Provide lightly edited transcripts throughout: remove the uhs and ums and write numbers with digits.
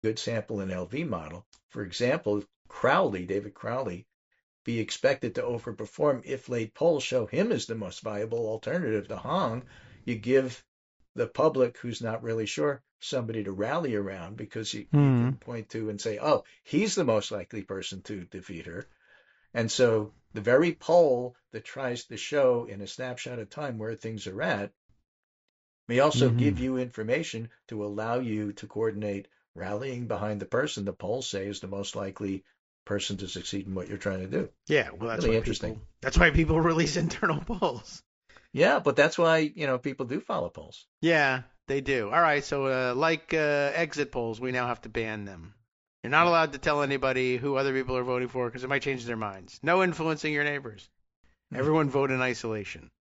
good sample and LV model. For example, David Crowley, be expected to overperform if late polls show him as the most viable alternative to Hong. You give the public who's not really sure somebody to rally around because you Hmm. can point to and say, oh, he's the most likely person to defeat her. And so the very poll that tries to show in a snapshot of time where things are at may also Hmm. give you information to allow you to coordinate rallying behind the person the polls say is the most likely person to succeed in what you're trying to do. Yeah, well, Really interesting. that's why people release internal polls. Yeah, but that's why, people do follow polls. Yeah, they do. All right, so like exit polls, we now have to ban them. You're not Yeah. allowed to tell anybody who other people are voting for because it might change their minds. No influencing your neighbors. Everyone vote in isolation.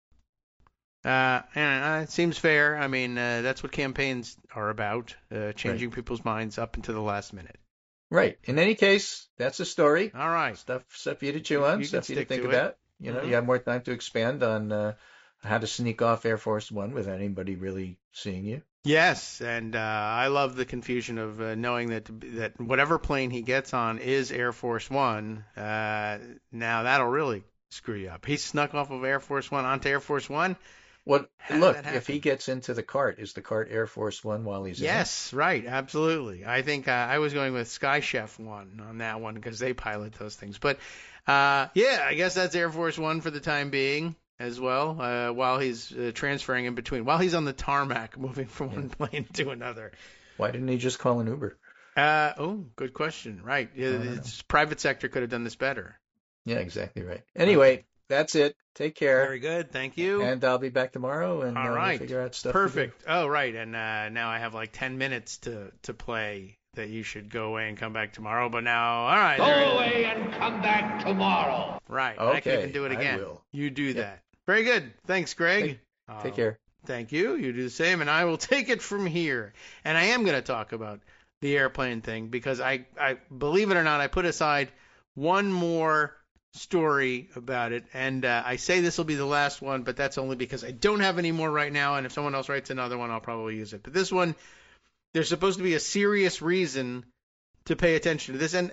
And it seems fair. I mean, that's what campaigns are about, Right. changing people's minds up until the last minute. Right. In any case, that's a story. All right, Stuff for you to chew on, you can stuff for you to stick think to it. about. Hmm. You have more time to expand on how to sneak off Air Force One without anybody really seeing you. Yes, and I love the confusion of knowing that whatever plane he gets on is Air Force One. Now that'll really screw you up. He snuck off of Air Force One onto Air Force One. What? How did Look, that if he happen? gets into the cart, is the cart Air Force One while he's in it? Yes, right, absolutely. I think I was going with Sky Chef One on that one because they pilot those things. But yeah, I guess that's Air Force One for the time being as well, while he's transferring in between, while he's on the tarmac moving from Yeah. one plane to another. Why didn't he just call an Uber? Oh, good question. Right. Yeah, I don't know. it's private sector could have done this better. Yeah, exactly right. Okay. Anyway, that's it. Take care, Very good. Thank you. and I'll be back tomorrow, and All we'll right. figure out stuff to do. Perfect. Oh, right. And now I have like 10 minutes to play that you should go away and come back tomorrow. But now, all right. Go There it is. away and come back tomorrow. Right. I can even Okay, do it I again. will. You do Yep. that. Very good. Thanks, Greg. Take care. Thank you. You do the same, and I will take it from here. And I am going to talk about the airplane thing because I believe it or not, I put aside one more story about it, and I say this will be the last one, but that's only because I don't have any more right now. And if someone else writes another one, I'll probably use it. But this one, there's supposed to be a serious reason to pay attention to this, and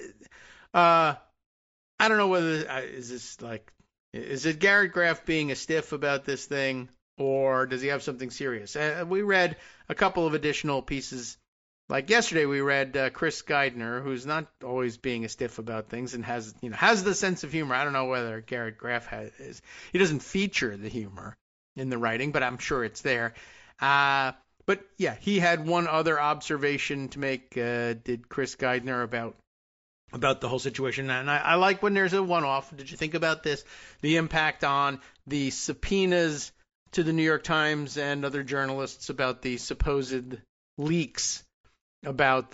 I don't know whether is it Garrett Graff being a stiff about this thing, or does he have something serious? We read a couple of additional pieces. Like yesterday, we read Chris Geidner, who's not always being a stiff about things and has the sense of humor. I don't know whether Garrett Graff is. He doesn't feature the humor in the writing, but I'm sure it's there. But yeah, he had one other observation to make. Did Chris Geidner about the whole situation. And I like when there's a one-off. Did you think about this? The impact on the subpoenas to the New York Times and other journalists about the supposed leaks about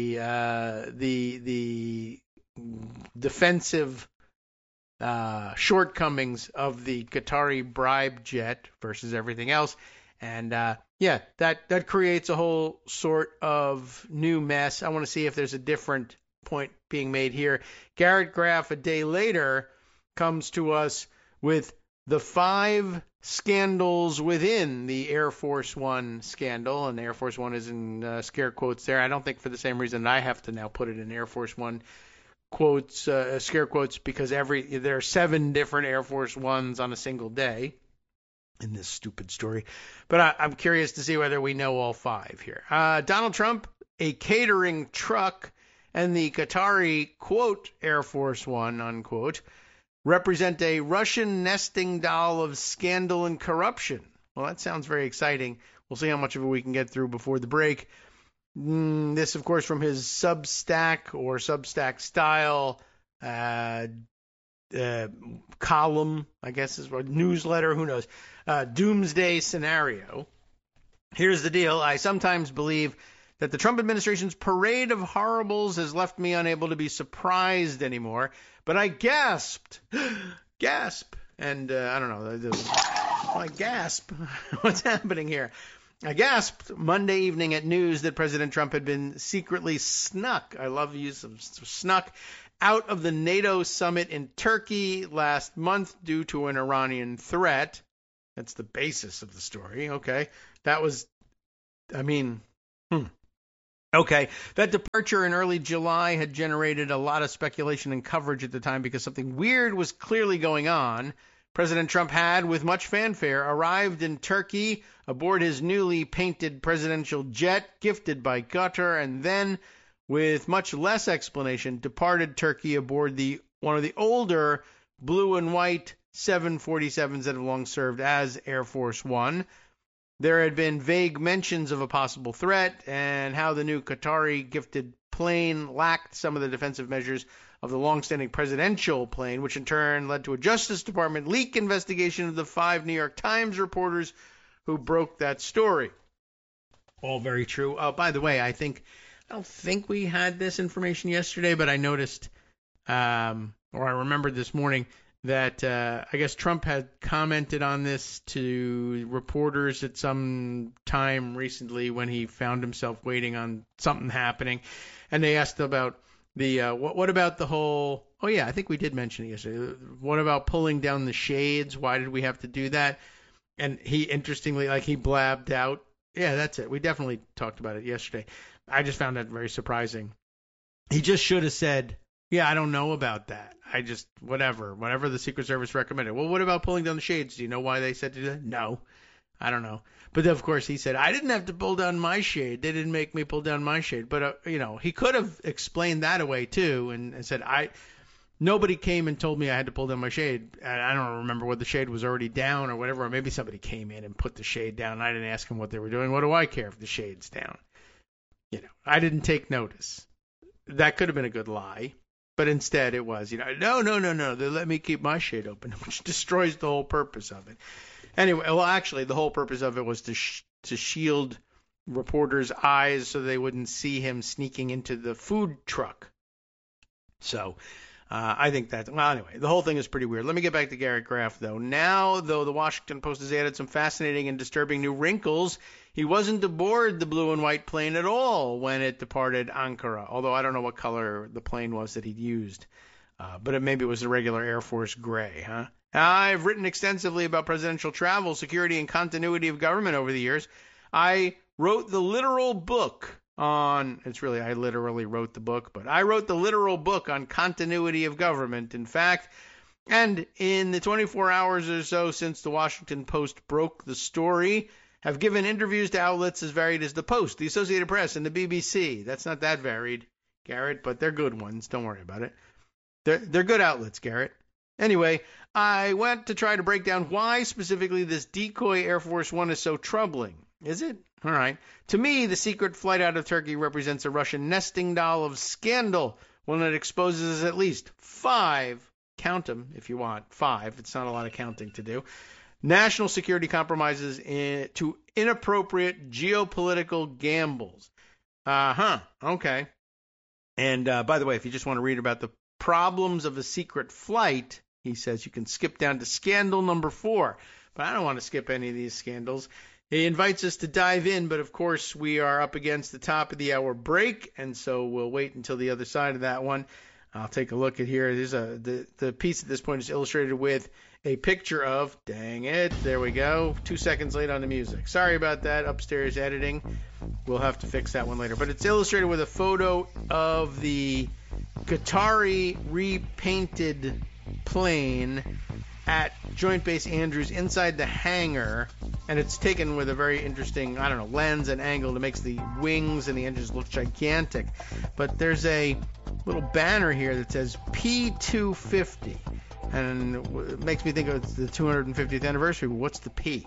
the defensive shortcomings of the Qatari bribe jet versus everything else. And yeah, that creates a whole sort of new mess. I want to see if there's a different point being made here. Garrett Graff, a day later, comes to us with the 5 scandals within the Air Force One scandal, and Air Force One is in scare quotes there. I don't think for the same reason I have to now put it in Air Force One quotes, scare quotes, because there are 7 different Air Force Ones on a single day in this stupid story. But I'm curious to see whether we know all 5 here. Donald Trump, a catering truck, and the Qatari, quote, Air Force One, unquote, represent a Russian nesting doll of scandal and corruption. Well, that sounds very exciting. We'll see how much of it we can get through before the break. This, of course, from his Substack or Substack style column, I guess is what, newsletter, who knows, doomsday scenario. Here's the deal. I sometimes believe that the Trump administration's parade of horribles has left me unable to be surprised anymore. But I gasped, and I don't know, I gasp. What's happening here? I gasped Monday evening at news that President Trump had been secretly snuck. I love the use of snuck out of the NATO summit in Turkey last month due to an Iranian threat. That's the basis of the story. Okay, that was, I mean, Okay, that departure in early July had generated a lot of speculation and coverage at the time because something weird was clearly going on. President Trump had, with much fanfare, arrived in Turkey aboard his newly painted presidential jet gifted by Qatar, and then, with much less explanation, departed Turkey aboard one of the older blue and white 747s that have long served as Air Force One. There had been vague mentions of a possible threat and how the new Qatari gifted plane lacked some of the defensive measures of the long-standing presidential plane, which in turn led to a Justice Department leak investigation of the 5 New York Times reporters who broke that story. All very true. By the way, I don't think we had this information yesterday, but I noticed, or I remembered this morning, that I guess Trump had commented on this to reporters at some time recently when he found himself waiting on something happening. And they asked about what about the whole, oh yeah, I think we did mention it yesterday. What about pulling down the shades? Why did we have to do that? And he, interestingly, he blabbed out, yeah, that's it. We definitely talked about it yesterday. I just found that very surprising. He just should have said, yeah, I don't know about that. I just, whatever the Secret Service recommended. Well, what about pulling down the shades? Do you know why they said to do that? No, I don't know. But of course he said, I didn't have to pull down my shade. They didn't make me pull down my shade. But, he could have explained that away too and said, nobody came and told me I had to pull down my shade. And I don't remember whether the shade was already down or whatever. Or maybe somebody came in and put the shade down. And I didn't ask them what they were doing. What do I care if the shade's down? I didn't take notice. That could have been a good lie. But instead it was, no, they let me keep my shade open, which destroys the whole purpose of it. Anyway, well, actually, the whole purpose of it was to shield reporters' eyes so they wouldn't see him sneaking into the food truck. So I think that, well, anyway, the whole thing is pretty weird. Let me get back to Garrett Graff, though. Now, though, the Washington Post has added some fascinating and disturbing new wrinkles. He wasn't aboard the blue and white plane at all when it departed Ankara, although I don't know what color the plane was that he'd used. But maybe it was the regular Air Force gray, huh? I've written extensively about presidential travel, security, and continuity of government over the years. I wrote the literal book I literally wrote the book, but I wrote the literal book on continuity of government, in fact. And in the 24 hours or so since the Washington Post broke the story, have given interviews to outlets as varied as the Post, the Associated Press, and the BBC. That's not that varied, Garrett, but they're good ones. Don't worry about it. They're good outlets, Garrett. Anyway, I went to try to break down why specifically this decoy Air Force One is so troubling. Is it? All right. To me, the secret flight out of Turkey represents a Russian nesting doll of scandal, one that exposes at least 5, count them if you want, 5, it's not a lot of counting to do, national security compromises to inappropriate geopolitical gambles. Okay. And by the way, if you just want to read about the problems of a secret flight, he says you can skip down to scandal number 4. But I don't want to skip any of these scandals. He invites us to dive in, but of course we are up against the top of the hour break, and so we'll wait until the other side of that one. I'll take a look at here. The piece at this point is illustrated with a picture of, dang it, there we go, 2 seconds late on the music. Sorry about that, upstairs editing. We'll have to fix that one later. But it's illustrated with a photo of the Qatari repainted plane at Joint Base Andrews inside the hangar, and it's taken with a very interesting, lens and angle that makes the wings and the engines look gigantic. But there's a little banner here that says P250, and it makes me think of the 250th anniversary. What's the P?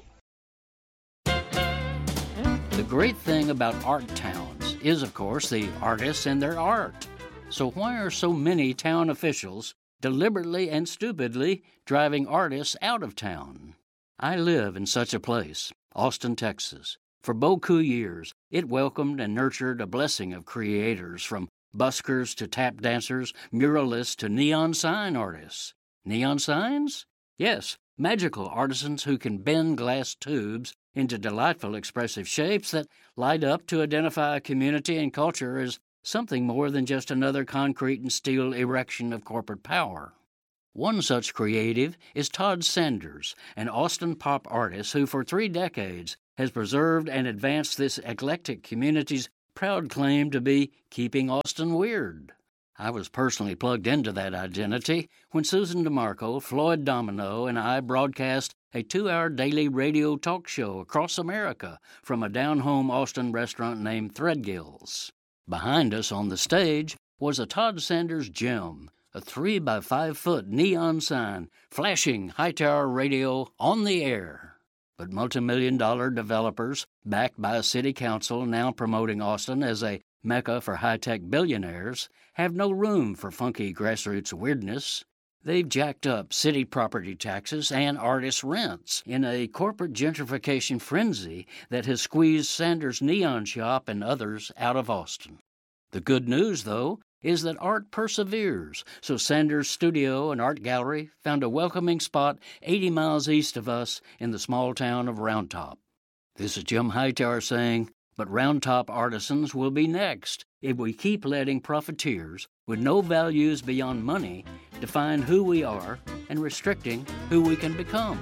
The great thing about art towns is, of course, the artists and their art. So why are so many town officials deliberately and stupidly driving artists out of town? I live in such a place, Austin, Texas. For beaucoup years, it welcomed and nurtured a blessing of creators, from buskers to tap dancers, muralists to neon sign artists. Neon signs? Yes, magical artisans who can bend glass tubes into delightful expressive shapes that light up to identify a community and culture as something more than just another concrete and steel erection of corporate power. One such creative is Todd Sanders, an Austin pop artist who for 3 decades has preserved and advanced this eclectic community's proud claim to be keeping Austin weird. I was personally plugged into that identity when Susan DeMarco, Floyd Domino, and I broadcast a 2-hour daily radio talk show across America from a down-home Austin restaurant named Threadgill's. Behind us on the stage was a Todd Sanders gym, a 3-by-5-foot neon sign flashing Hightower Radio on the air. But multimillion-dollar developers, backed by a city council now promoting Austin as a mecca for high-tech billionaires, have no room for funky grassroots weirdness. They've jacked up city property taxes and artist rents in a corporate gentrification frenzy that has squeezed Sanders' Neon Shop and others out of Austin. The good news, though, is that art perseveres, so Sanders' studio and art gallery found a welcoming spot 80 miles east of us in the small town of Round Top. This is Jim Hightower saying, but Round Top artisans will be next if we keep letting profiteers with no values beyond money define who we are and restricting who we can become.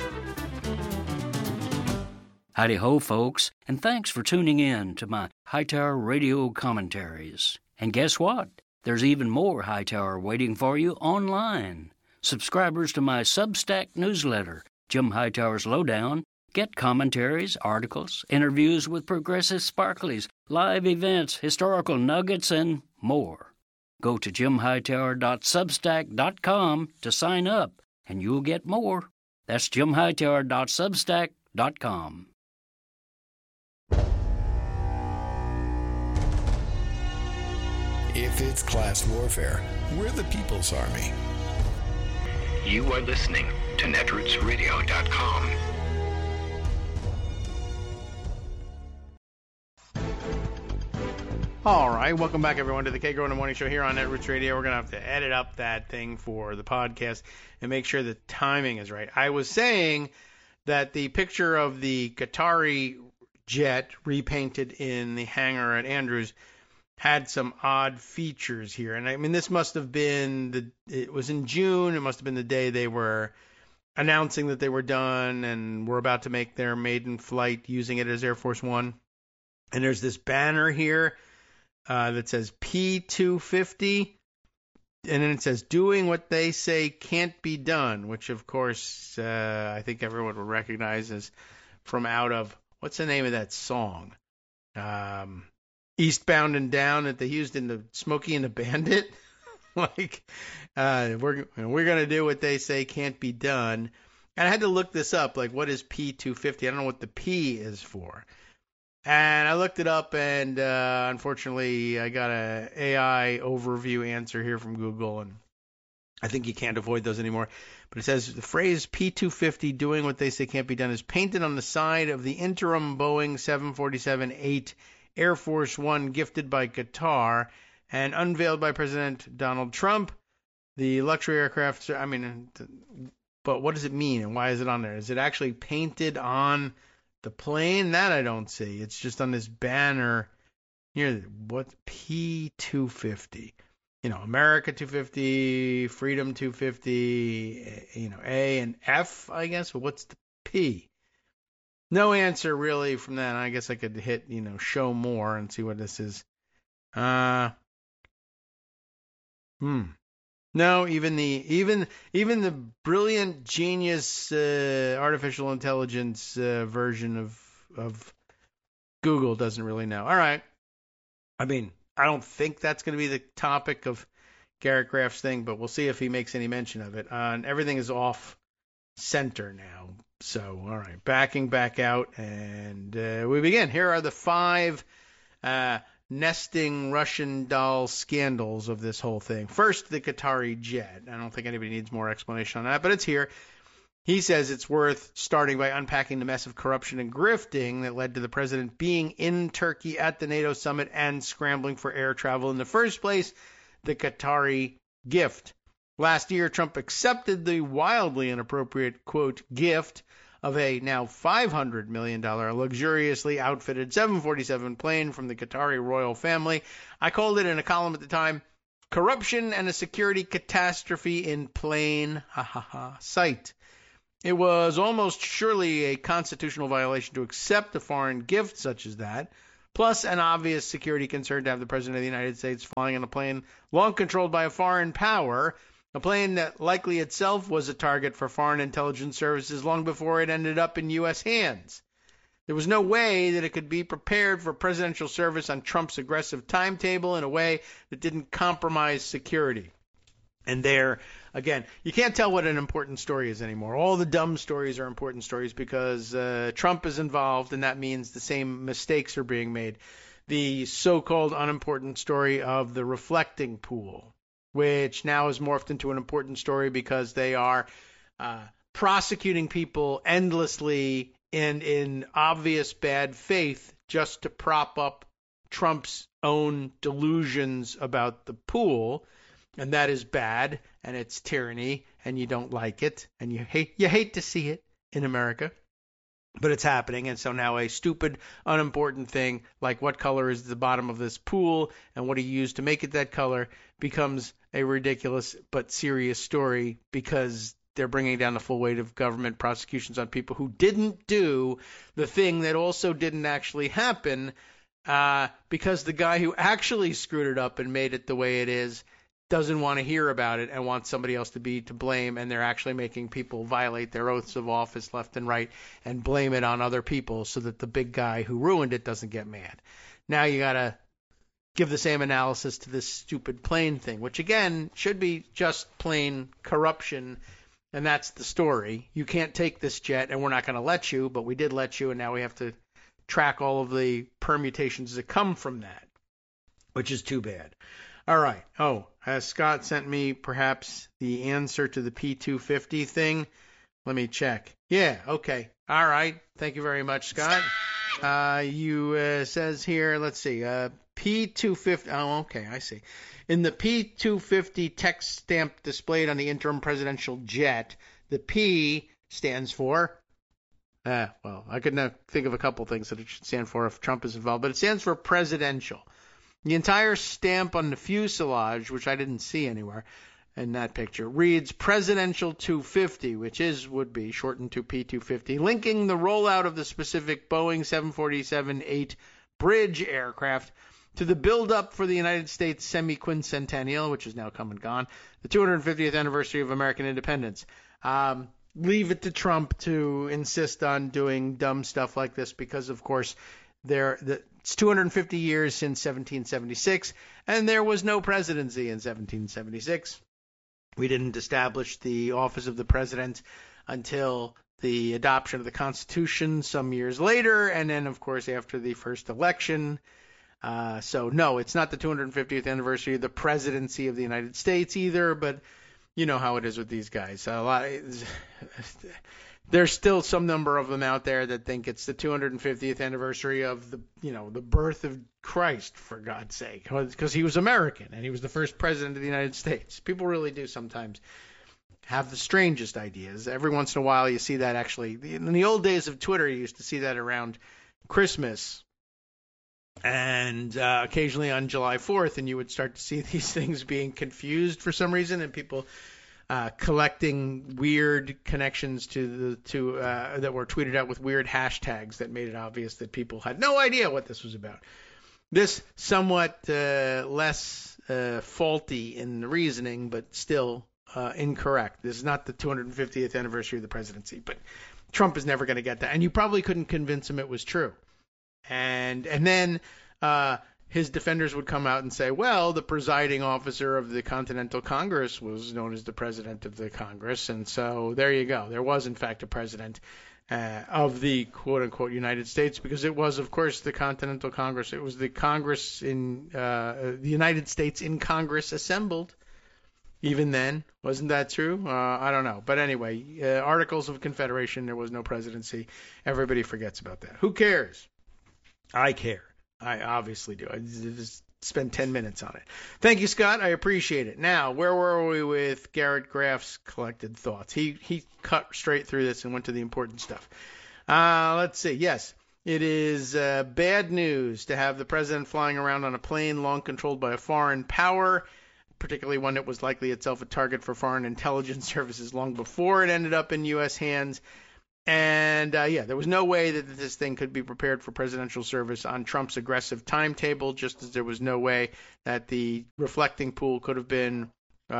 Howdy-ho, folks, and thanks for tuning in to my Hightower Radio commentaries. And guess what? There's even more Hightower waiting for you online. Subscribers to my Substack newsletter, Jim Hightower's Lowdown, get commentaries, articles, interviews with progressive sparklies, live events, historical nuggets, and more. Go to jimhightower.substack.com to sign up, and you'll get more. That's jimhightower.substack.com. If it's class warfare, we're the People's Army. You are listening to netrootsradio.com. All right, welcome back, everyone, to the Kay Groner Morning Show here on Netroots Radio. We're going to have to edit up that thing for the podcast and make sure the timing is right. I was saying that the picture of the Qatari jet repainted in the hangar at Andrews had some odd features here. And I mean, this must have been, it was in June. It must have been the day they were announcing that they were done and were about to make their maiden flight using it as Air Force One. And there's this banner here that says P250, and then it says doing what they say can't be done, which of course I think everyone would recognize as from out of, what's the name of that song? Eastbound and Down that they used in the Smokey and the Bandit. Like, we're going to do what they say can't be done. And I had to look this up, like, what is P250? I don't know what the P is for. And I looked it up, and unfortunately, I got an AI overview answer here from Google, and I think you can't avoid those anymore. But it says the phrase P250, doing what they say can't be done, is painted on the side of the interim Boeing 747-8 Air Force One gifted by Qatar and unveiled by President Donald Trump. The luxury aircraft, but what does it mean, and why is it on there? Is it actually painted on the plane? That I don't see. It's just on this banner here. What? P250. America 250, Freedom 250, A and F, I guess. But what's the P? No answer really from that. I guess I could hit, show more and see what this is. No, even the brilliant genius artificial intelligence version of Google doesn't really know. All right. I mean, I don't think that's going to be the topic of Garrett Graff's thing, but we'll see if he makes any mention of it. And everything is off center now. So, all right, backing back out, and we begin. Here are the 5 nesting Russian doll scandals of this whole thing. First, the Qatari jet. I don't think anybody needs more explanation on that, but it's here. He says it's worth starting by unpacking the mess of corruption and grifting that led to the president being in Turkey at the NATO summit and scrambling for air travel in the first place, the Qatari gift. Last year, Trump accepted the wildly inappropriate, quote, gift of a now $500 million luxuriously outfitted 747 plane from the Qatari royal family. I called it in a column at the time, corruption and a security catastrophe in plain sight. It was almost surely a constitutional violation to accept a foreign gift such as that. plus an obvious security concern to have the President of the United States flying in a plane long controlled by a foreign power, a plane that likely itself was a target for foreign intelligence services long before it ended up in U.S. hands. There was no way that it could be prepared for presidential service on Trump's aggressive timetable in a way that didn't compromise security. And there, again, you can't tell what an important story is anymore. All the dumb stories are important stories because Trump is involved, and that means the same mistakes are being made. The so-called unimportant story of the reflecting pool, which now is morphed into an important story because they are prosecuting people endlessly and in obvious bad faith just to prop up Trump's own delusions about the pool. And that is bad, and it's tyranny, and you don't like it, and you hate to see it in America, but it's happening. And so now a stupid, unimportant thing like what color is the bottom of this pool and what do you use to make it that color becomes a ridiculous but serious story because they're bringing down the full weight of government prosecutions on people who didn't do the thing that also didn't actually happen because the guy who actually screwed it up and made it the way it is doesn't want to hear about it and wants somebody else to be to blame, and they're actually making people violate their oaths of office left and right and blame it on other people so that the big guy who ruined it doesn't get mad. Now you got to give the same analysis to this stupid plane thing, which again should be just plain corruption, and that's the story. You can't take this jet, and we're not going to let you, but we did let you, and now we have to track all of the permutations that come from that, which is too bad. All right. Oh, has Scott sent me perhaps the answer to the P250 thing? Let me check. Yeah, okay. All right. Thank you very much, Scott. You says here, let's see, P250. Oh, okay, I see. In the P250 text stamp displayed on the interim presidential jet, the P stands for, well, I could not think of a couple things that it should stand for if Trump is involved, but it stands for presidential. The entire stamp on the fuselage, which I didn't see anywhere in that picture, reads Presidential 250, which would be shortened to P250, linking the rollout of the specific Boeing 747-8 bridge aircraft to the build-up for the United States semi-quincentennial, which is now come and gone, the 250th anniversary of American independence. Leave it to Trump to insist on doing dumb stuff like this because, of course, it's 250 years since 1776, and there was no presidency in 1776. We didn't establish the office of the president until the adoption of the Constitution some years later, and then, of course, after the first election. So, no, it's not the 250th anniversary of the presidency of the United States either, but you know how it is with these guys. There's still some number of them out there that think it's the 250th anniversary of the birth of Christ, for God's sake, because he was American and he was the first president of the United States. People really do sometimes have the strangest ideas. Every once in a while you see that actually. In the old days of Twitter, you used to see that around Christmas and occasionally on July 4th, and you would start to see these things being confused for some reason, and people collecting weird connections that were tweeted out with weird hashtags that made it obvious that people had no idea what this was about. This somewhat less faulty in the reasoning, but still incorrect. This is not the 250th anniversary of the presidency, but Trump is never going to get that, and you probably couldn't convince him it was true. And then his defenders would come out and say, well, the presiding officer of the Continental Congress was known as the president of the Congress, and so there you go. There was, in fact, a president of the quote-unquote United States, because it was, of course, the Continental Congress. It was the Congress in the United States in Congress assembled. Even then, wasn't that true? I don't know. But anyway, Articles of Confederation, there was no presidency. Everybody forgets about that. Who cares? I care. I obviously do. I just spent 10 minutes on it. Thank you, Scott. I appreciate it. Now, where were we with Garrett Graff's collected thoughts? He cut straight through this and went to the important stuff. Let's see. Yes, it is bad news to have the president flying around on a plane long controlled by a foreign power, particularly one that was likely itself a target for foreign intelligence services long before it ended up in U.S. hands. And, there was no way that this thing could be prepared for presidential service on Trump's aggressive timetable, just as there was no way that the reflecting pool could have been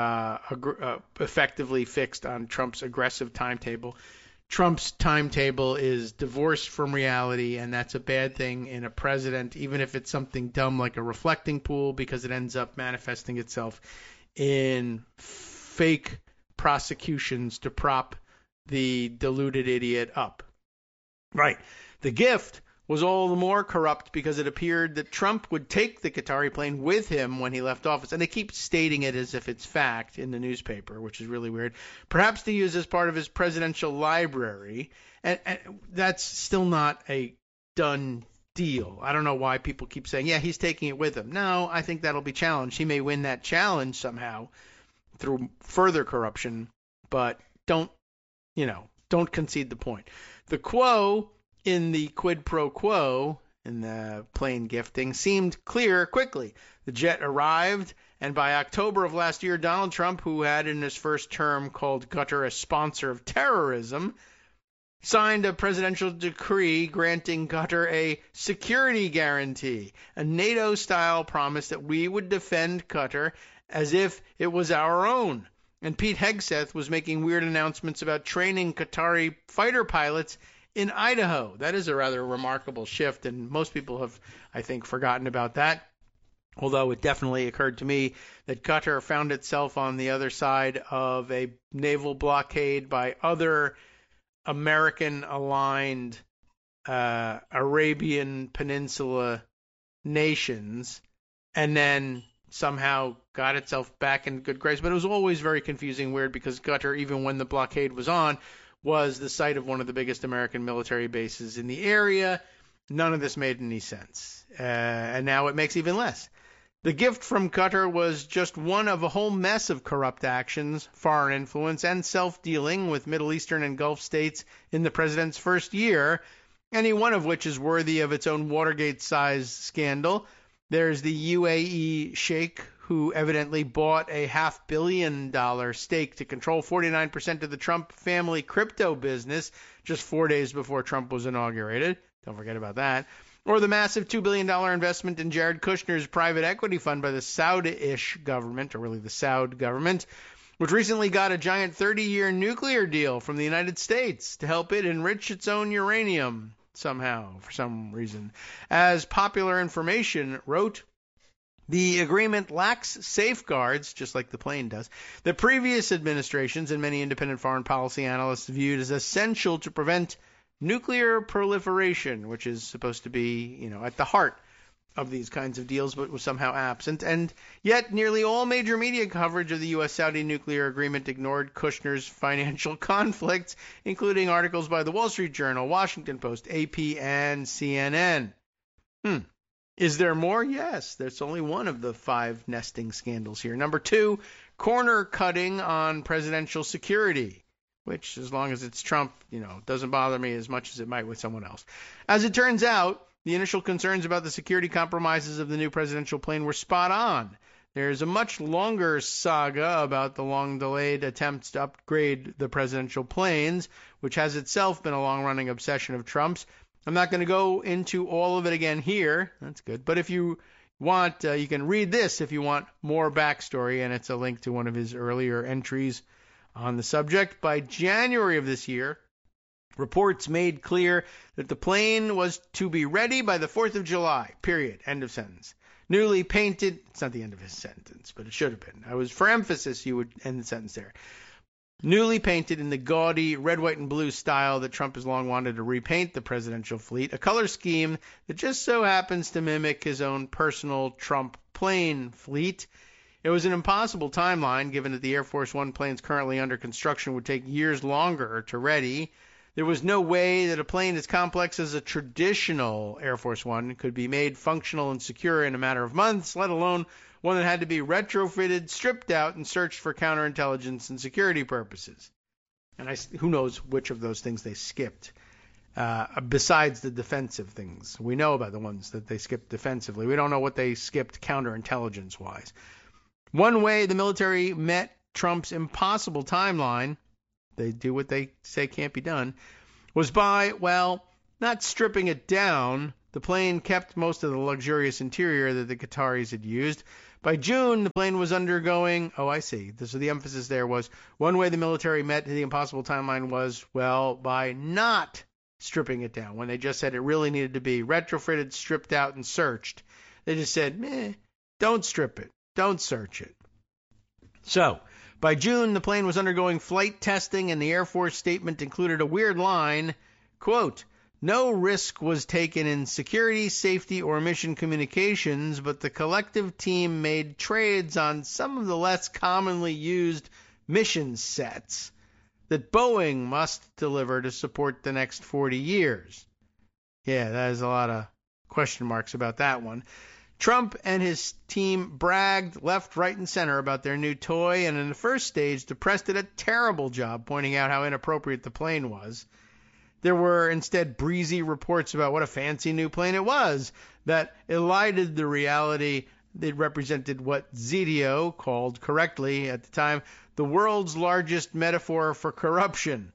effectively fixed on Trump's aggressive timetable. Trump's timetable is divorced from reality, and that's a bad thing in a president, even if it's something dumb like a reflecting pool, because it ends up manifesting itself in fake prosecutions to prop the deluded idiot up. Right. The gift was all the more corrupt because it appeared that Trump would take the Qatari plane with him when he left office. And they keep stating it as if it's fact in the newspaper, which is really weird. Perhaps to use as part of his presidential library. And that's still not a done deal. I don't know why people keep saying, yeah, he's taking it with him. No, I think that'll be challenged. He may win that challenge somehow through further corruption, but don't concede the point. The quo in the quid pro quo in the plane gifting seemed clear quickly. The jet arrived, and by October of last year, Donald Trump, who had in his first term called Qatar a sponsor of terrorism, signed a presidential decree granting Qatar a security guarantee, a NATO-style promise that we would defend Qatar as if it was our own. And Pete Hegseth was making weird announcements about training Qatari fighter pilots in Idaho. That is a rather remarkable shift, and most people have, I think, forgotten about that. Although it definitely occurred to me that Qatar found itself on the other side of a naval blockade by other American-aligned Arabian Peninsula nations, and then somehow got itself back in good grace. But it was always very confusing and weird because Qatar, even when the blockade was on, was the site of one of the biggest American military bases in the area. None of this made any sense. And now it makes even less. The gift from Qatar was just one of a whole mess of corrupt actions, foreign influence, and self-dealing with Middle Eastern and Gulf states in the president's first year, any one of which is worthy of its own Watergate-sized scandal. There's the UAE sheikh who evidently bought a $500 million stake to control 49% of the Trump family crypto business just 4 days before Trump was inaugurated. Don't forget about that. Or the massive $2 billion investment in Jared Kushner's private equity fund by the Saudi-ish government, or really the Saud government, which recently got a giant 30-year nuclear deal from the United States to help it enrich its own uranium somehow, for some reason. As Popular Information wrote, the agreement lacks safeguards, just like the plane does, that previous administrations and many independent foreign policy analysts viewed as essential to prevent nuclear proliferation, which is supposed to be, at the heart of these kinds of deals, but was somehow absent. And yet nearly all major media coverage of the U.S.-Saudi nuclear agreement ignored Kushner's financial conflicts, including articles by the Wall Street Journal, Washington Post, AP, and CNN. Is there more? Yes, there's only one of the 5 nesting scandals here. Number 2, corner cutting on presidential security, which, as long as it's Trump, doesn't bother me as much as it might with someone else. As it turns out, the initial concerns about the security compromises of the new presidential plane were spot on. There's a much longer saga about the long-delayed attempts to upgrade the presidential planes, which has itself been a long-running obsession of Trump's. I'm not going to go into all of it again here. That's good. But if you want, you can read this if you want more backstory, and it's a link to one of his earlier entries on the subject. By January of this year, reports made clear that the plane was to be ready by the 4th of July, period, end of sentence. Newly painted, it's not the end of his sentence, but it should have been. For emphasis, you would end the sentence there. Newly painted in the gaudy red, white, and blue style that Trump has long wanted to repaint the presidential fleet, a color scheme that just so happens to mimic his own personal Trump plane fleet. It was an impossible timeline, given that the Air Force One planes currently under construction would take years longer to ready. There was no way that a plane as complex as a traditional Air Force One could be made functional and secure in a matter of months, let alone one that had to be retrofitted, stripped out, and searched for counterintelligence and security purposes. And who knows which of those things they skipped, besides the defensive things. We know about the ones that they skipped defensively. We don't know what they skipped counterintelligence-wise. One way the military met Trump's impossible timeline, they do what they say can't be done, was by, well, not stripping it down. The plane kept most of the luxurious interior that the Qataris had used. By June, the plane was undergoing, so the emphasis there was, one way the military met the impossible timeline was, well, by not stripping it down. When they just said it really needed to be retrofitted, stripped out, and searched, they just said, don't strip it, don't search it. So, by June, the plane was undergoing flight testing, and the Air Force statement included a weird line, quote, "No risk was taken in security, safety, or mission communications, but the collective team made trades on some of the less commonly used mission sets that Boeing must deliver to support the next 40 years. Yeah, that is a lot of question marks about that one. Trump and his team bragged left, right, and center about their new toy, and in the first stage, the press did a terrible job pointing out how inappropriate the plane was. There were instead breezy reports about what a fancy new plane it was that elided the reality. It represented what Zito called correctly at the time the world's largest metaphor for corruption.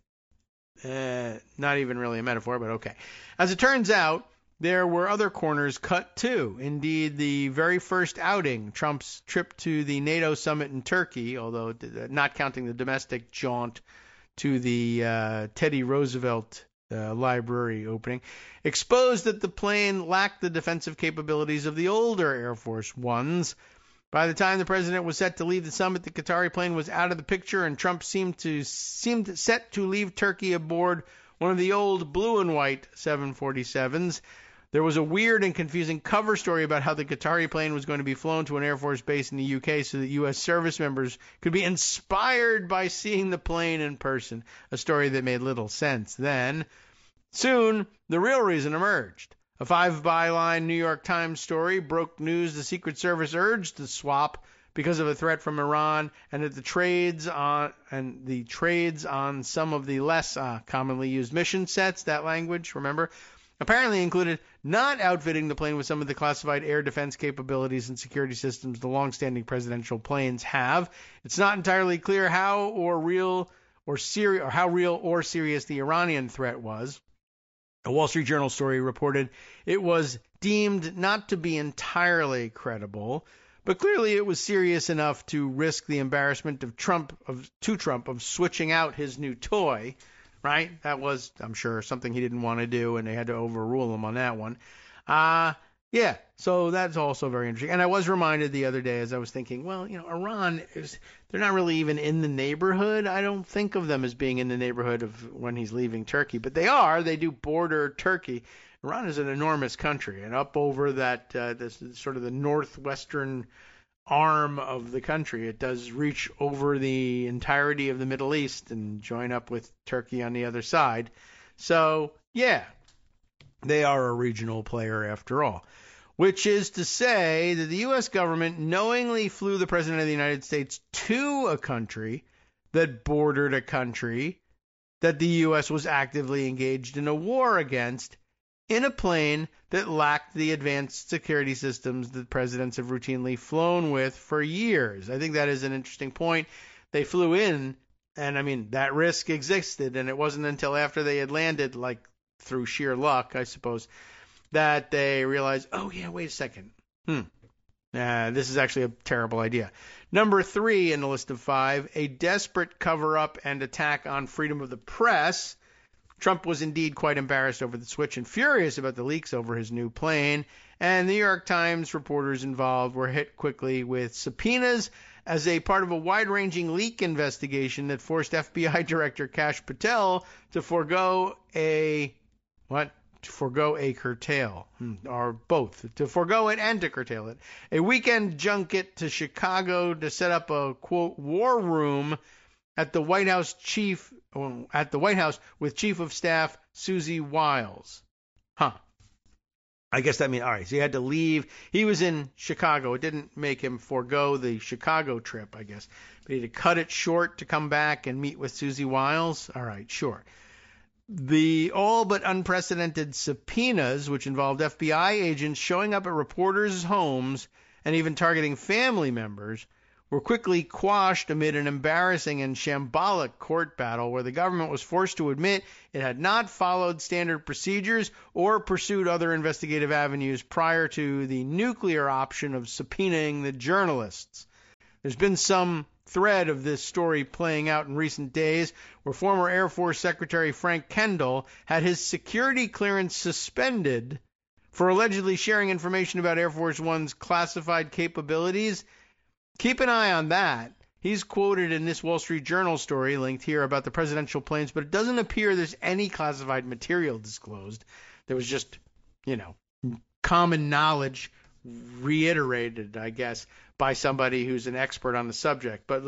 Not even really a metaphor, but okay. As it turns out, there were other corners cut too. Indeed, the very first outing, Trump's trip to the NATO summit in Turkey, although not counting the domestic jaunt to the Teddy Roosevelt library opening, exposed that the plane lacked the defensive capabilities of the older Air Force Ones. By the time the president was set to leave the summit, the Qatari plane was out of the picture, and Trump seemed set to leave Turkey aboard one of the old blue and white 747s. There was a weird and confusing cover story about how the Qatari plane was going to be flown to an Air Force base in the UK so that U.S. service members could be inspired by seeing the plane in person, a story that made little sense then. Soon, the real reason emerged. A 5-byline New York Times story broke news the Secret Service urged the swap because of a threat from Iran, and that the trades on some of the less commonly used mission sets, that language, remember, apparently included not outfitting the plane with some of the classified air defense capabilities and security systems the long-standing presidential planes have. It's not entirely clear how real or serious the Iranian threat was. A Wall Street Journal story reported it was deemed not to be entirely credible, but clearly it was serious enough to risk the embarrassment of Trump of switching out his new toy, right? That was, I'm sure, something he didn't want to do, and they had to overrule him on that one. Yeah, so that's also very interesting. And I was reminded the other day as I was thinking, well, Iran, they're not really even in the neighborhood. I don't think of them as being in the neighborhood of when he's leaving Turkey, but they are. They do border Turkey. Iran is an enormous country, and up over that, this sort of the northwestern arm of the country, it does reach over the entirety of the Middle East and join up with Turkey on the other side. So, yeah, they are a regional player after all. Which is to say that the U.S. government knowingly flew the President of the United States to a country that bordered a country that the U.S. was actively engaged in a war against in a plane that lacked the advanced security systems that presidents have routinely flown with for years. I think that is an interesting point. They flew in, and I mean, that risk existed, and it wasn't until after they had landed, like through sheer luck, I suppose, that they realized, oh, yeah, wait a second. This is actually a terrible idea. Number 3 in the list of 5, a desperate cover-up and attack on freedom of the press. Trump was indeed quite embarrassed over the switch and furious about the leaks over his new plane, and the New York Times reporters involved were hit quickly with subpoenas as a part of a wide-ranging leak investigation that forced FBI Director Kash Patel to forego a curtail, or both, to forego it and to curtail it. A weekend junket to Chicago to set up a, quote, war room at the White House with Chief of Staff Susie Wiles. I guess that means, all right, so he had to leave. He was in Chicago. It didn't make him forego the Chicago trip, I guess. But he had to cut it short to come back and meet with Susie Wiles. All right, sure. The all but unprecedented subpoenas, which involved FBI agents showing up at reporters' homes and even targeting family members, were quickly quashed amid an embarrassing and shambolic court battle where the government was forced to admit it had not followed standard procedures or pursued other investigative avenues prior to the nuclear option of subpoenaing the journalists. There's been some thread of this story playing out in recent days where former Air Force Secretary Frank Kendall had his security clearance suspended for allegedly sharing information about Air Force One's classified capabilities. Keep an eye on that. He's quoted in this Wall Street Journal story linked here about the presidential planes, but it doesn't appear there's any classified material disclosed. There was just, common knowledge reiterated, I guess, by somebody who's an expert on the subject. But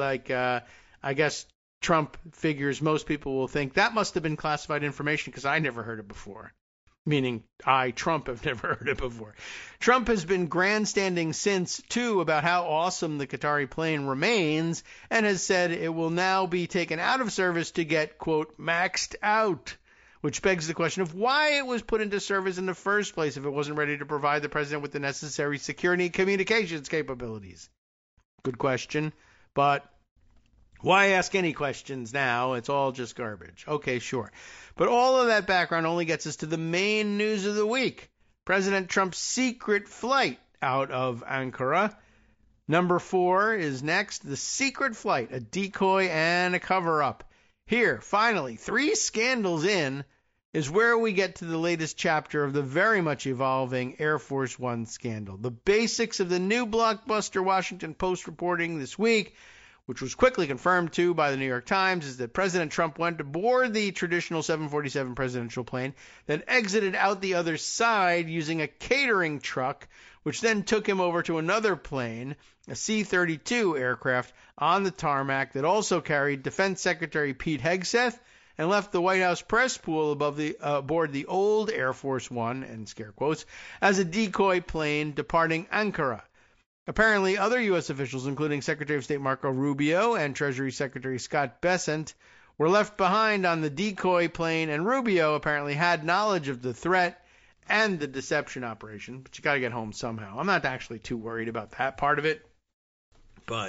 I guess Trump figures most people will think that must have been classified information because I never heard it before. Meaning Trump, have never heard it before. Trump has been grandstanding since, too, about how awesome the Qatari plane remains and has said it will now be taken out of service to get, quote, maxed out, which begs the question of why it was put into service in the first place if it wasn't ready to provide the president with the necessary security and communications capabilities. Good question, but why ask any questions now? It's all just garbage. Okay, sure. But all of that background only gets us to the main news of the week. President Trump's secret flight out of Ankara. Number 4 is next. The secret flight, a decoy and a cover-up. Here, finally, 3 scandals in, is where we get to the latest chapter of the very much evolving Air Force One scandal. The basics of the new blockbuster Washington Post reporting this week, which was quickly confirmed, too, by the New York Times, is that President Trump went aboard the traditional 747 presidential plane, then exited out the other side using a catering truck, which then took him over to another plane, a C-32 aircraft, on the tarmac that also carried Defense Secretary Pete Hegseth and left the White House press pool aboard the old Air Force One, and scare quotes, as a decoy plane departing Ankara. Apparently, other U.S. officials, including Secretary of State Marco Rubio and Treasury Secretary Scott Bessent, were left behind on the decoy plane, and Rubio apparently had knowledge of the threat and the deception operation, but you got to get home somehow. I'm not actually too worried about that part of it, but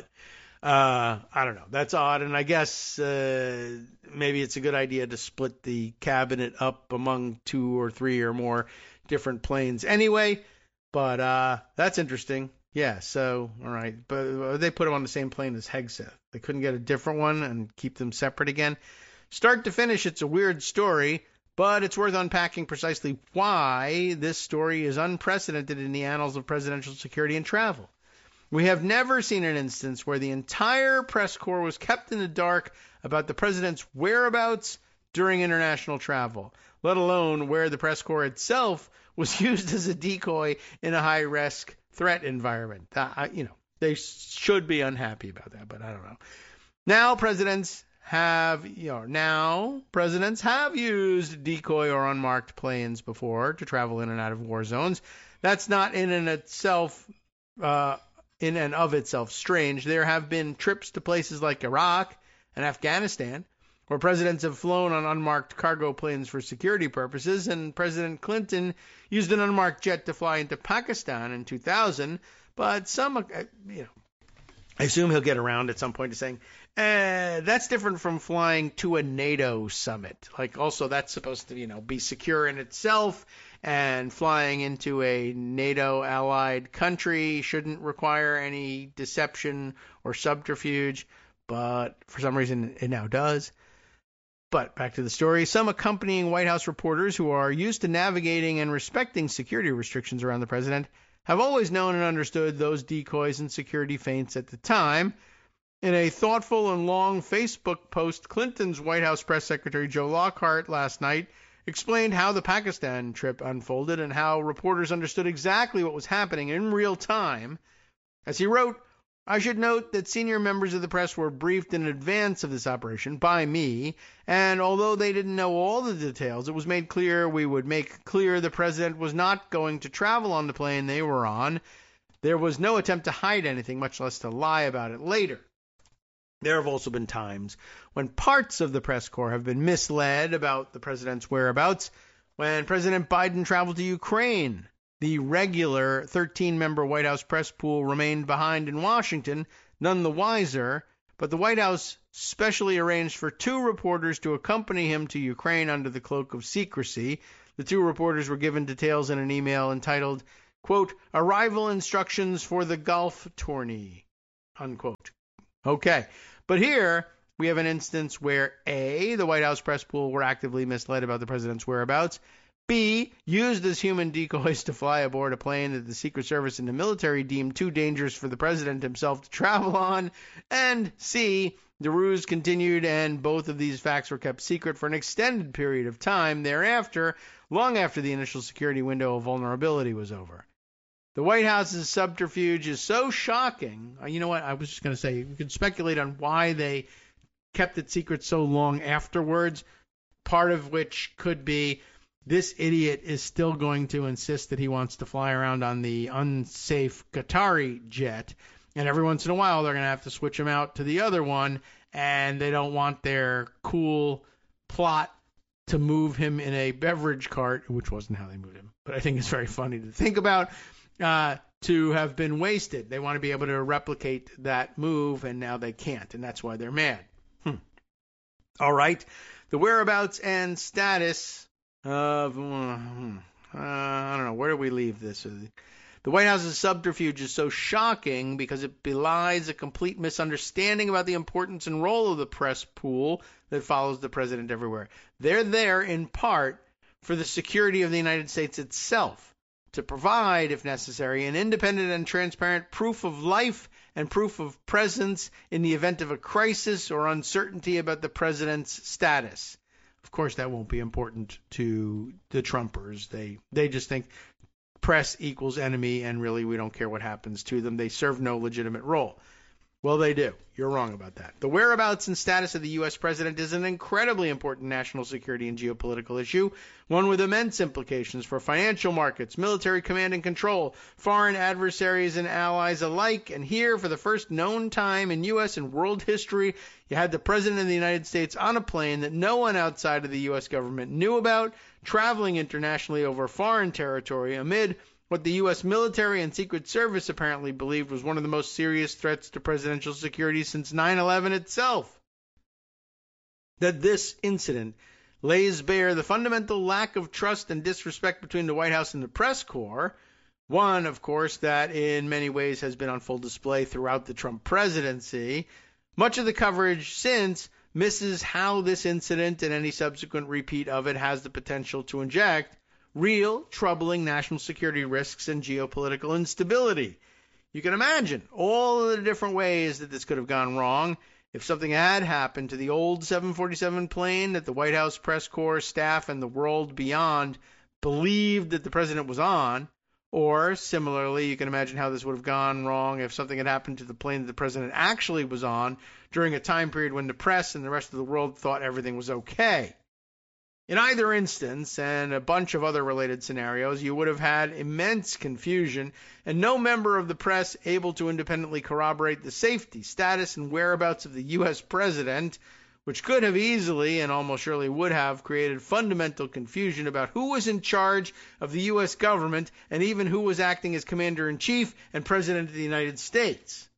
I don't know. That's odd, and I guess maybe it's a good idea to split the cabinet up among 2 or 3 or more different planes anyway, but that's interesting. Yeah, so, all right. But they put him on the same plane as Hegseth. They couldn't get a different one and keep them separate again. Start to finish, it's a weird story, but it's worth unpacking precisely why this story is unprecedented in the annals of presidential security and travel. We have never seen an instance where the entire press corps was kept in the dark about the president's whereabouts during international travel, let alone where the press corps itself was used as a decoy in a high-risk threat environment. They should be unhappy about that, but I don't know. Now presidents have used decoy or unmarked planes before to travel in and out of war zones. That's not in and of itself strange. There have been trips to places like Iraq and Afghanistan where presidents have flown on unmarked cargo planes for security purposes, and President Clinton used an unmarked jet to fly into Pakistan in 2000, but I assume he'll get around at some point to saying, that's different from flying to a NATO summit. Also that's supposed to, be secure in itself, and flying into a NATO allied country shouldn't require any deception or subterfuge, but for some reason it now does. But back to the story. Some accompanying White House reporters who are used to navigating and respecting security restrictions around the president have always known and understood those decoys and security feints at the time. In a thoughtful and long Facebook post, Clinton's White House press secretary Joe Lockhart last night explained how the Pakistan trip unfolded and how reporters understood exactly what was happening in real time. As he wrote, I should note that senior members of the press were briefed in advance of this operation by me, and although they didn't know all the details, it was made clear we would make clear the president was not going to travel on the plane they were on. There was no attempt to hide anything, much less to lie about it later. There have also been times when parts of the press corps have been misled about the president's whereabouts. When President Biden traveled to Ukraine, the regular 13-member White House press pool remained behind in Washington none the wiser, but the White House specially arranged for 2 reporters to accompany him to Ukraine under the cloak of secrecy. The 2 reporters were given details in an email entitled, quote, "Arrival Instructions for the Golf Tourney," unquote. Okay, but here we have an instance where A, the White House press pool were actively misled about the president's whereabouts, B, used as human decoys to fly aboard a plane that the Secret Service and the military deemed too dangerous for the president himself to travel on, and C, the ruse continued and both of these facts were kept secret for an extended period of time thereafter, long after the initial security window of vulnerability was over. The White House's subterfuge is so shocking. You know what? I was just going to say, you can speculate on why they kept it secret so long afterwards, part of which could be this idiot is still going to insist that he wants to fly around on the unsafe Qatari jet, and every once in a while they're going to have to switch him out to the other one, and they don't want their cool plot to move him in a beverage cart, which wasn't how they moved him, but I think it's very funny to think about, to have been wasted. They want to be able to replicate that move, and now they can't, and that's why they're mad. All right. The whereabouts and status of, I don't know, where do we leave this? The White House's subterfuge is so shocking because it belies a complete misunderstanding about the importance and role of the press pool that follows the president everywhere. They're there, in part, for the security of the United States itself, to provide, if necessary, an independent and transparent proof of life and proof of presence in the event of a crisis or uncertainty about the president's status. Of course, that won't be important to the Trumpers. They just think press equals enemy, and really we don't care what happens to them. They serve no legitimate role. Well, they do. You're wrong about that. The whereabouts and status of the U.S. president is an incredibly important national security and geopolitical issue, one with immense implications for financial markets, military command and control, foreign adversaries and allies alike. And here, for the first known time in U.S. and world history, you had the president of the United States on a plane that no one outside of the U.S. government knew about, traveling internationally over foreign territory amid what the U.S. military and Secret Service apparently believed was one of the most serious threats to presidential security since 9/11 itself. That this incident lays bare the fundamental lack of trust and disrespect between the White House and the press corps, one, of course, that in many ways has been on full display throughout the Trump presidency. Much of the coverage since misses how this incident and any subsequent repeat of it has the potential to inject real, troubling national security risks and geopolitical instability. You can imagine all of the different ways that this could have gone wrong if something had happened to the old 747 plane that the White House press corps staff and the world beyond believed that the president was on, or similarly, you can imagine how this would have gone wrong if something had happened to the plane that the president actually was on during a time period when the press and the rest of the world thought everything was okay. In either instance, and a bunch of other related scenarios, you would have had immense confusion and no member of the press able to independently corroborate the safety, status, and whereabouts of the U.S. president, which could have easily and almost surely would have created fundamental confusion about who was in charge of the U.S. government and even who was acting as commander-in-chief and president of the United States.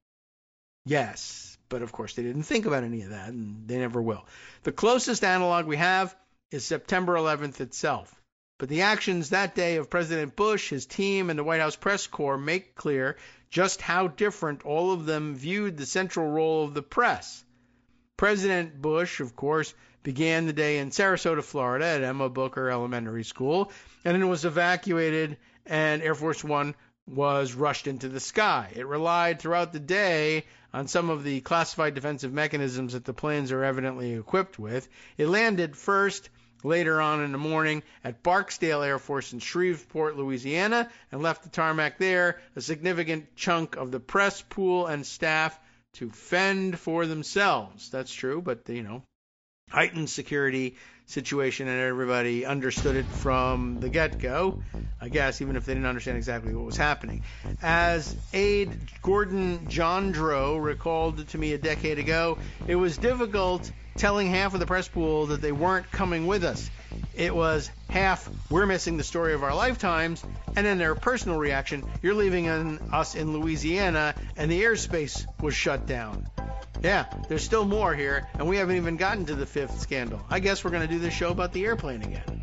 Yes, but of course they didn't think about any of that, and they never will. The closest analog we have is September 11th itself. But the actions that day of President Bush, his team, and the White House press corps make clear just how different all of them viewed the central role of the press. President Bush, of course, began the day in Sarasota, Florida at Emma Booker Elementary School, and then was evacuated, and Air Force One was rushed into the sky. It relied throughout the day on some of the classified defensive mechanisms that the planes are evidently equipped with. It landed first later on in the morning at Barksdale Air Force in Shreveport, Louisiana, and left the tarmac there, a significant chunk of the press pool and staff to fend for themselves. That's true, but, heightened security situation, and everybody understood it from the get-go, I guess, even if they didn't understand exactly what was happening. As aide Gordon Jondro recalled to me a decade ago, it was difficult telling half of the press pool that they weren't coming with us. It was half, we're missing the story of our lifetimes, And then their personal reaction, you're leaving us in Louisiana and the airspace was shut down. Yeah, there's still more here, and we haven't even gotten to the fifth scandal. I guess we're going to do this show about the airplane again.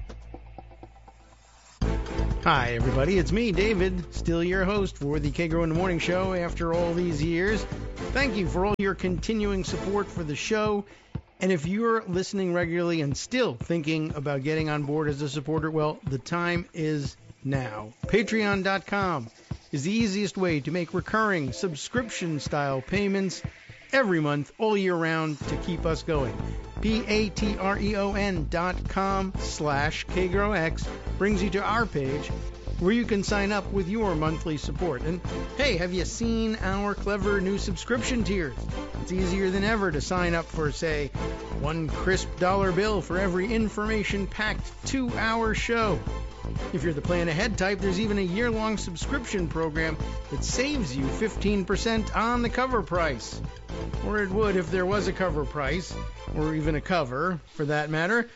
Hi, everybody. It's me, David, still your host for the Kagro in the Morning Show after all these years. Thank you for all your continuing support for the show. And if you're listening regularly and still thinking about getting on board as a supporter, well, the time is now. Patreon.com is the easiest way to make recurring subscription-style payments every month, all year round, to keep us going. Patreon.com/KagroX brings you to our page where you can sign up with your monthly support. And hey, have you seen our clever new subscription tiers? It's easier than ever to sign up for, say, $1 crisp bill for every information-packed 2-hour show. If you're the plan ahead type, there's even a year-long subscription program that saves you 15% on the cover price. Or it would if there was a cover price, or even a cover, for that matter.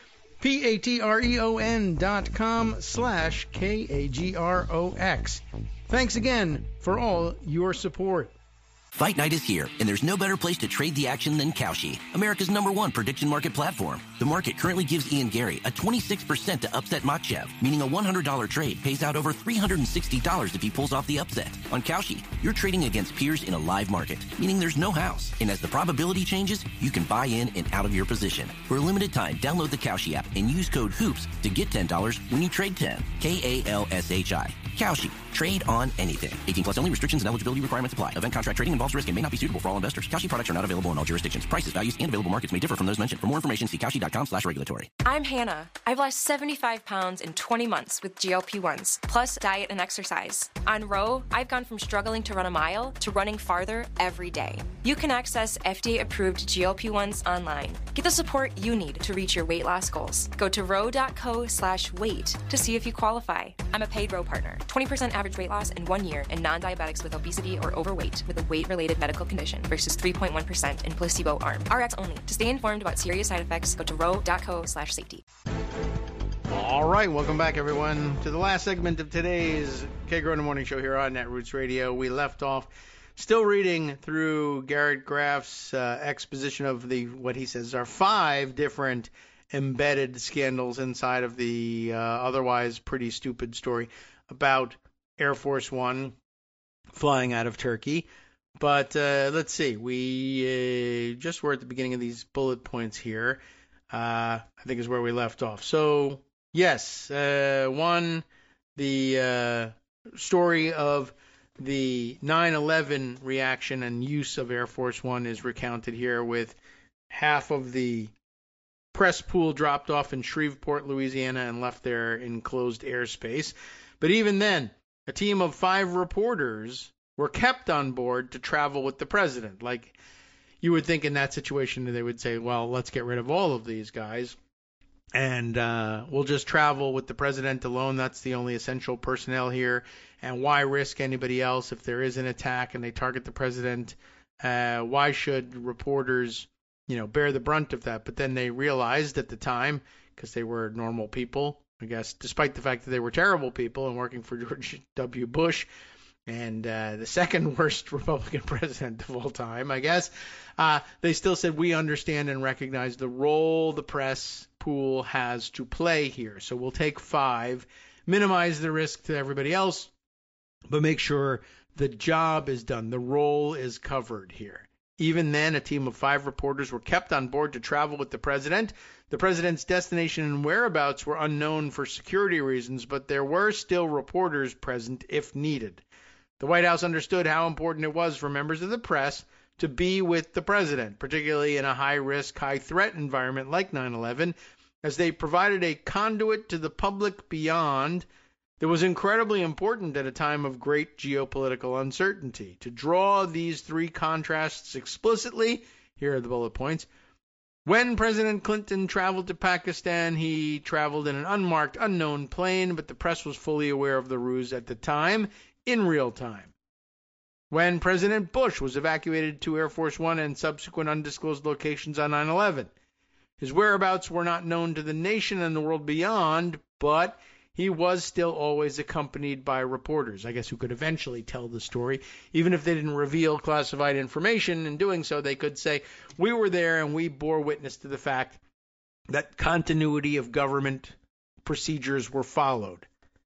Patreon.com/KAGROX. Thanks again for all your support. Fight Night is here, and there's no better place to trade the action than Kalshi, America's #1 prediction market platform. The market currently gives Ian Gary a 26% to upset Makhachev, meaning a $100 trade pays out over $360 if he pulls off the upset. On Kalshi, you're trading against peers in a live market, meaning there's no house. And as the probability changes, you can buy in and out of your position. For a limited time, download the Kalshi app and use code HOOPS to get $10 when you trade 10. KALSHI. Kalshi. Trade on anything. 18 plus only. Restrictions and eligibility requirements apply. Event contract trading involves risk and may not be suitable for all investors. Kalshi products are not available in all jurisdictions. Prices, values, and available markets may differ from those mentioned. For more information, see Kalshi.com/regulatory. I'm Hannah. I've lost 75 pounds in 20 months with GLP-1s, plus diet and exercise. On Row, I've gone from struggling to run a mile to running farther every day. You can access FDA-approved GLP-1s online. Get the support you need to reach your weight loss goals. Go to row.co/weight to see if you qualify. I'm a paid Row partner. 20% average weight loss in 1 year in non-diabetics with obesity or overweight with a weight-related medical condition versus 3.1% in placebo arm. RX only. To stay informed about serious side effects, go to row.co/safety. All right, welcome back, everyone, to the last segment of today's Kagro in the Morning Show here on Netroots Radio. We left off still reading through Garrett Graff's exposition of what he says are 5 different embedded scandals inside of the otherwise pretty stupid story about Air Force One flying out of Turkey. But let's see. We just were at the beginning of these bullet points here. I think is where we left off. So, yes, one, the story of the 9/11 reaction and use of Air Force One is recounted here, with half of the press pool dropped off in Shreveport, Louisiana, and left there in closed airspace. But even then, a team of 5 reporters were kept on board to travel with the president. Like, you would think in that situation they would say, well, let's get rid of all of these guys, and we'll just travel with the president alone. That's the only essential personnel here. And why risk anybody else if there is an attack and they target the president? Why should reporters, bear the brunt of that? But then they realized at the time, because they were normal people, I guess, despite the fact that they were terrible people and working for George W. Bush and the second worst Republican president of all time, I guess, they still said, we understand and recognize the role the press pool has to play here. So we'll take 5, minimize the risk to everybody else, but make sure the job is done. The role is covered here. Even then, a team of 5 reporters were kept on board to travel with the president. The president's destination and whereabouts were unknown for security reasons, but there were still reporters present if needed. The White House understood how important it was for members of the press to be with the president, particularly in a high-risk, high-threat environment like 9/11, as they provided a conduit to the public beyond that was incredibly important at a time of great geopolitical uncertainty. To draw these 3 contrasts explicitly, here are the bullet points. When President Clinton traveled to Pakistan, he traveled in an unmarked, unknown plane, but the press was fully aware of the ruse at the time, in real time. When President Bush was evacuated to Air Force One and subsequent undisclosed locations on 9/11, his whereabouts were not known to the nation and the world beyond, but he was still always accompanied by reporters, I guess, who could eventually tell the story. Even if they didn't reveal classified information, in doing so, they could say, we were there and we bore witness to the fact that continuity of government procedures were followed.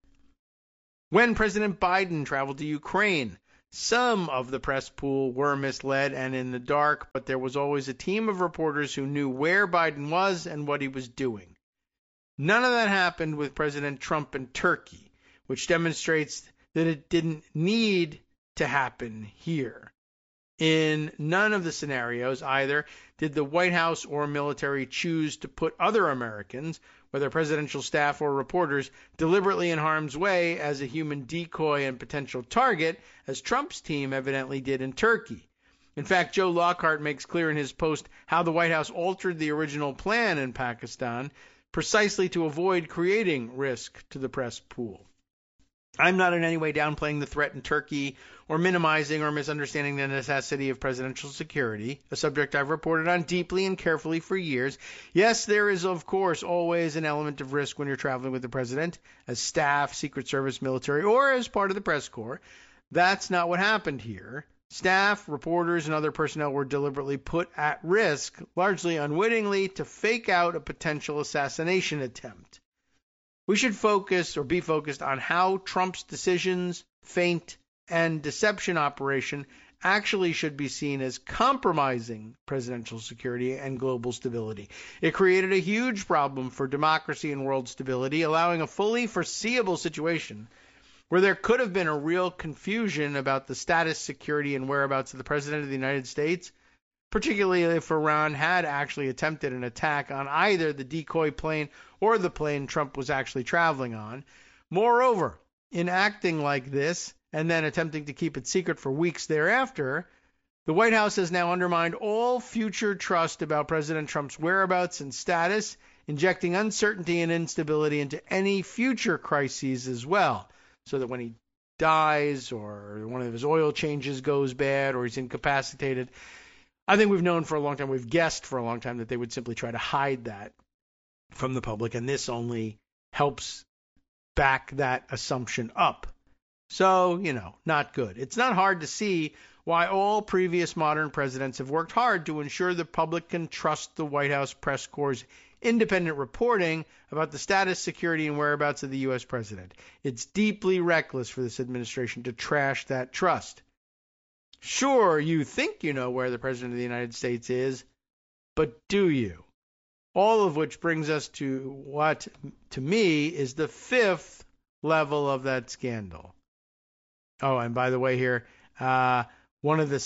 When President Biden traveled to Ukraine, some of the press pool were misled and in the dark, but there was always a team of reporters who knew where Biden was and what he was doing. None of that happened with President Trump in Turkey, which demonstrates that it didn't need to happen here. In none of the scenarios either did the White House or military choose to put other Americans, whether presidential staff or reporters, deliberately in harm's way as a human decoy and potential target, as Trump's team evidently did in Turkey. In fact, Joe Lockhart makes clear in his post how the White House altered the original plan in Pakistan precisely to avoid creating risk to the press pool. I'm not in any way downplaying the threat in Turkey or minimizing or misunderstanding the necessity of presidential security, a subject I've reported on deeply and carefully for years. Yes, there is, of course, always an element of risk when you're traveling with the president, as staff, Secret Service, military, or as part of the press corps. That's not what happened here. Staff, reporters, and other personnel were deliberately put at risk, largely unwittingly, to fake out a potential assassination attempt. We should focus or be focused on how Trump's decisions, feint, and deception operation actually should be seen as compromising presidential security and global stability. It created a huge problem for democracy and world stability, allowing a fully foreseeable situation where there could have been a real confusion about the status, security, and whereabouts of the President of the United States, particularly if Iran had actually attempted an attack on either the decoy plane or the plane Trump was actually traveling on. Moreover, in acting like this and then attempting to keep it secret for weeks thereafter, the White House has now undermined all future trust about President Trump's whereabouts and status, injecting uncertainty and instability into any future crises as well, so that when he dies or one of his oil changes goes bad or he's incapacitated, I think we've known for a long time, we've guessed for a long time that they would simply try to hide that from the public, and this only helps back that assumption up. So, not good. It's not hard to see why all previous modern presidents have worked hard to ensure the public can trust the White House press corps' independent reporting about the status, security, and whereabouts of the U.S. president. It's deeply reckless for this administration to trash that trust. Sure, you think you know where the President of the United States is, but do you? All of which brings us to what, to me, is the fifth level of that scandal. Oh, and by the way here, one of the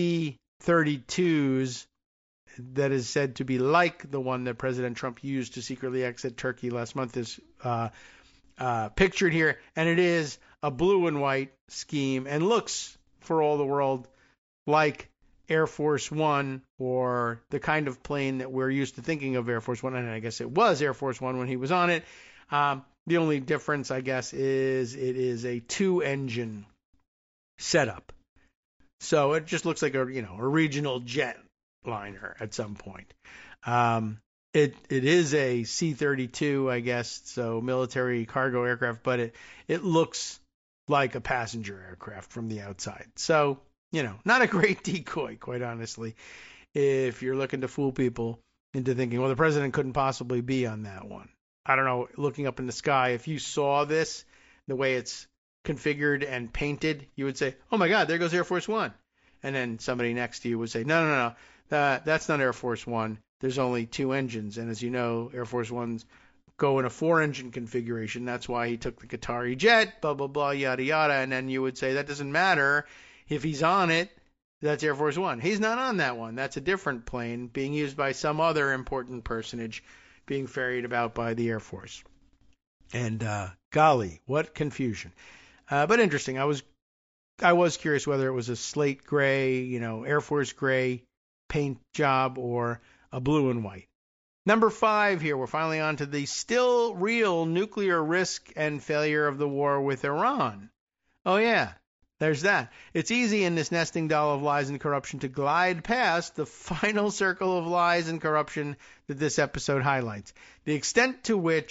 C-32s that is said to be like the one that President Trump used to secretly exit Turkey last month is pictured here, and it is a blue and white scheme and looks, for all the world, like Air Force One, or the kind of plane that we're used to thinking of Air Force One, and I guess it was Air Force One when he was on it. The only difference, I guess, is it is a 2-engine setup. So it just looks like a regional jet liner at some point. It is a C-32, I guess, so military cargo aircraft, but it looks like a passenger aircraft from the outside. So, not a great decoy, quite honestly, if you're looking to fool people into thinking, well, the president couldn't possibly be on that one. I don't know, looking up in the sky, if you saw this, the way it's configured and painted, you would say, oh my God, there goes Air Force One. And then somebody next to you would say, no, that's not Air Force One. There's only 2 engines. And as you know, Air Force Ones go in a 4-engine configuration. That's why he took the Qatari jet, blah, blah, blah, yada, yada. And then you would say, that doesn't matter. If he's on it, that's Air Force One. He's not on that one. That's a different plane being used by some other important personage being ferried about by the Air Force. And golly, what confusion. But interesting. I was curious whether it was a slate gray, Air Force gray paint job or a blue and white. Number 5 here, we're finally on to the still real nuclear risk and failure of the war with Iran. Oh yeah. There's that. It's easy in this nesting doll of lies and corruption to glide past the final circle of lies and corruption that this episode highlights. The extent to which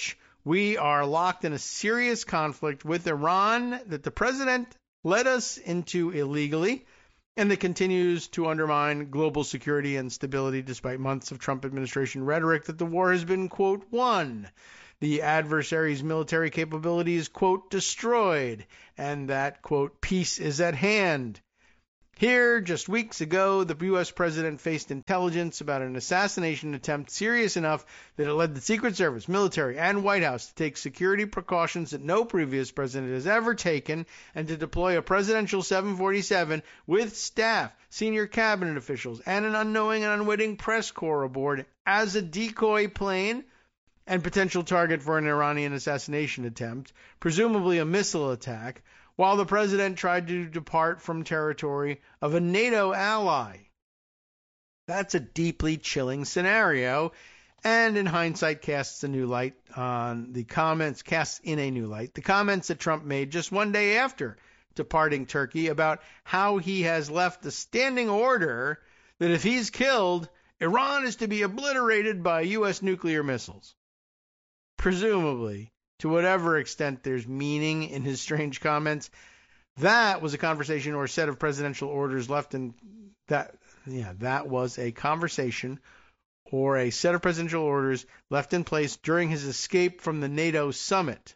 We are locked in a serious conflict with Iran that the president led us into illegally and that continues to undermine global security and stability despite months of Trump administration rhetoric that the war has been, quote, won. The adversary's military capabilities, quote, destroyed, and that, quote, peace is at hand. Here, just weeks ago, the U.S. president faced intelligence about an assassination attempt serious enough that it led the Secret Service, military, and White House to take security precautions that no previous president has ever taken and to deploy a presidential 747 with staff, senior cabinet officials, and an unknowing and unwitting press corps aboard as a decoy plane and potential target for an Iranian assassination attempt, presumably a missile attack, while the president tried to depart from territory of a NATO ally. That's a deeply chilling scenario, and in hindsight casts in a new light the comments that Trump made just one day after departing Turkey about how he has left a standing order that if he's killed, Iran is to be obliterated by U.S. nuclear missiles. Presumably, to whatever extent there's meaning in his strange comments, that was a conversation or a set of presidential orders left in that was a conversation or a set of presidential orders left in place during his escape from the NATO summit.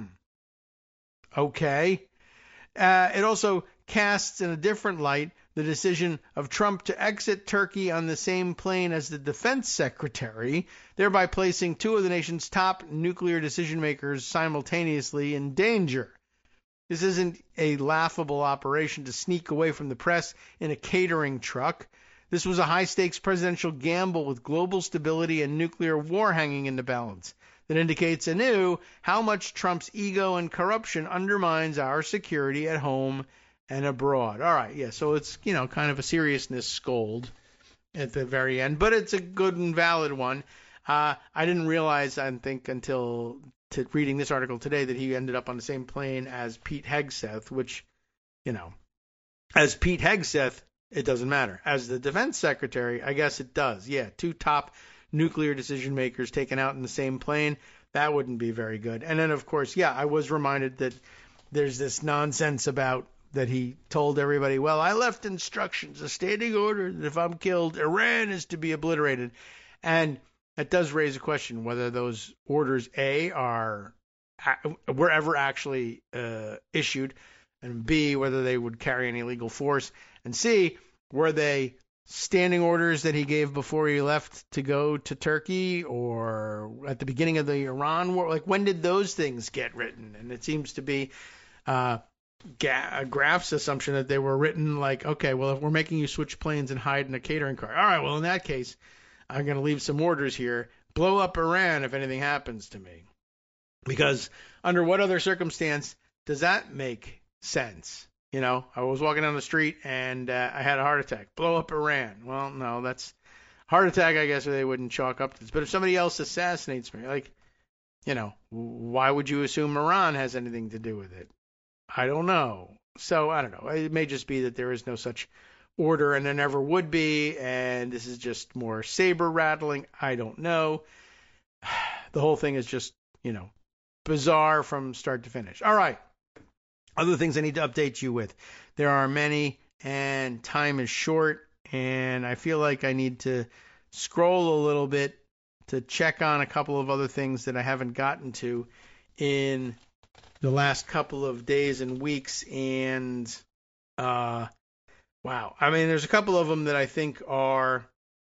Okay. It also casts in a different light the decision of Trump to exit Turkey on the same plane as the defense secretary, thereby placing two of the nation's top nuclear decision makers simultaneously in danger. This isn't a laughable operation to sneak away from the press in a catering truck. This was a high-stakes presidential gamble with global stability and nuclear war hanging in the balance that indicates anew how much Trump's ego and corruption undermines our security at home and abroad. All right, yeah, so it's, kind of a seriousness scold at the very end, but it's a good and valid one. I didn't realize, I think, until reading this article today that he ended up on the same plane as Pete Hegseth, which, as Pete Hegseth, it doesn't matter. As the defense secretary, I guess it does. Yeah, two top nuclear decision makers taken out in the same plane. That wouldn't be very good. And then, of course, I was reminded that there's this nonsense about that he told everybody, well, I left instructions, a standing order that if I'm killed, Iran is to be obliterated. And that does raise a question whether those orders, A, were ever actually issued, and B, whether they would carry any legal force, and C, were they standing orders that he gave before he left to go to Turkey or at the beginning of the Iran war? Like, when did those things get written? And it seems to be Graf's assumption that they were written like, okay, well, if we're making you switch planes and hide in a catering car, all right, well, in that case, I'm going to leave some orders here. Blow up Iran if anything happens to me. Because under what other circumstance does that make sense? I was walking down the street and I had a heart attack. Blow up Iran. Well, no, that's heart attack, I guess, they wouldn't chalk up to this. But if somebody else assassinates me, why would you assume Iran has anything to do with it? I don't know. So, I don't know. It may just be that there is no such order and there never would be, and this is just more saber rattling. I don't know. The whole thing is just, bizarre from start to finish. All right. Other things I need to update you with. There are many, and time is short, and I feel like I need to scroll a little bit to check on a couple of other things that I haven't gotten to in the last couple of days and weeks, and wow. I mean, there's a couple of them that I think are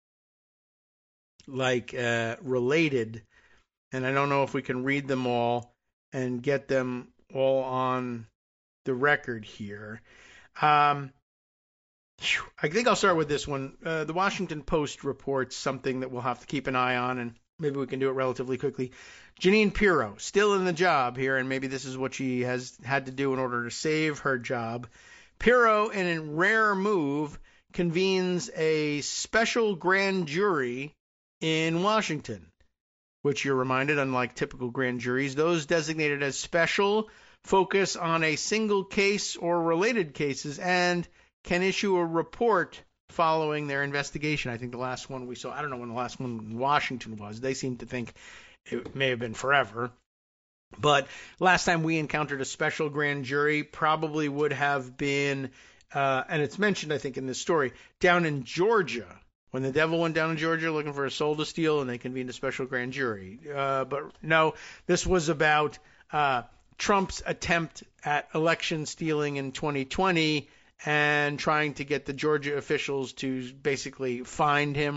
related, and I don't know if we can read them all and get them all on the record here. I think I'll start with this one. The Washington Post reports something that we'll have to keep an eye on, and maybe we can do it relatively quickly. Jeanine Pirro, still in the job here, and maybe this is what she has had to do in order to save her job. Pirro, in a rare move, convenes a special grand jury in Washington, which you're reminded, unlike typical grand juries, those designated as special focus on a single case or related cases and can issue a report following their investigation. I think the last one we saw, I don't know when the last one in Washington was. They seem to think it may have been forever. But last time we encountered a special grand jury probably would have been, and it's mentioned, I think, in this story, down in Georgia, when the devil went down in Georgia looking for a soul to steal and they convened a special grand jury. But no, this was about Trump's attempt at election stealing in 2020 and trying to get the Georgia officials to basically find him